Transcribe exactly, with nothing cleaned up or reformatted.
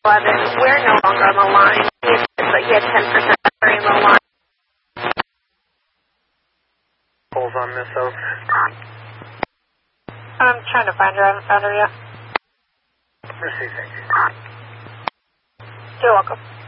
eleven. We're no longer on the line. It's like you had ten percent battery in the line. Calls on Miss Oaks. I'm trying to find her. I haven't found her yet. Mercy, thank you. You're welcome.